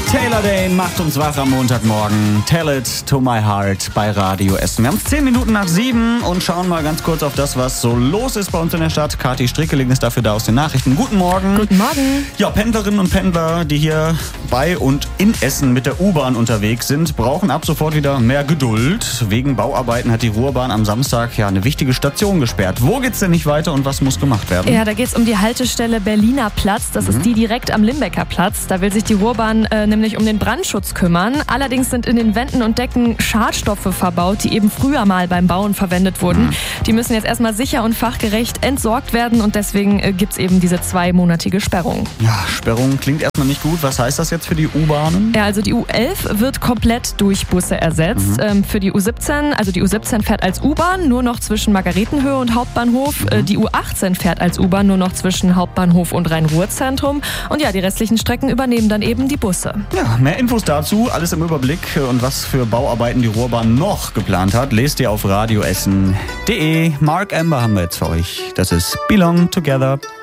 Taylor Dane macht uns wach am Montagmorgen. Tell it to my heart bei Radio Essen. Wir haben 10 Minuten nach 7 und schauen mal ganz kurz auf das, was so los ist bei uns in der Stadt. Kathi Strickeling ist dafür da aus den Nachrichten. Guten Morgen. Guten Morgen. Ja, Pendlerinnen und Pendler, die hier bei und in Essen mit der U-Bahn unterwegs sind, brauchen ab sofort wieder mehr Geduld. Wegen Bauarbeiten hat die Ruhrbahn am Samstag ja eine wichtige Station gesperrt. Wo geht's denn nicht weiter und was muss gemacht werden? Ja, da geht's um die Haltestelle Berliner Platz. Das ist die direkt am Limbecker Platz. Da will sich die Ruhrbahn nämlich um den Brandschutz kümmern. Allerdings sind in den Wänden und Decken Schadstoffe verbaut, die eben früher mal beim Bauen verwendet wurden. Die müssen jetzt erstmal sicher und fachgerecht entsorgt werden und deswegen gibt's eben diese 2-monatige Sperrung. Ja, Sperrung klingt erstmal nicht gut. Was heißt das jetzt für die U-Bahnen? Ja, also die U11 wird komplett durch Busse ersetzt. Für die U17, also die U17 fährt als U-Bahn nur noch zwischen Margaretenhöhe und Hauptbahnhof. Die U18 fährt als U-Bahn nur noch zwischen Hauptbahnhof und Rhein-Ruhr-Zentrum. Und ja, die restlichen Strecken übernehmen dann eben die Busse. Ja, mehr Infos dazu, alles im Überblick und was für Bauarbeiten die Ruhrbahn noch geplant hat, lest ihr auf radioessen.de. Mark Amber haben wir jetzt für euch. Das ist Belong Together.